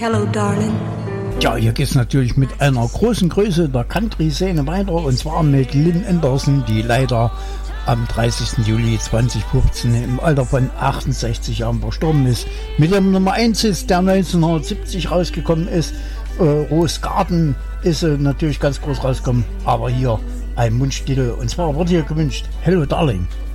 Hello, darling. Ja, hier geht's natürlich mit einer großen Größe der Country-Szene weiter, und zwar mit Lynn Anderson, die leider am 30. Juli 2015 im Alter von 68 Jahren verstorben ist. Mit dem Nummer 1 ist, der 1970 rausgekommen ist, Rose Garden, ist natürlich ganz groß rausgekommen, aber hier ein Wunschtitel, und zwar wurde hier gewünscht Hello, Darling.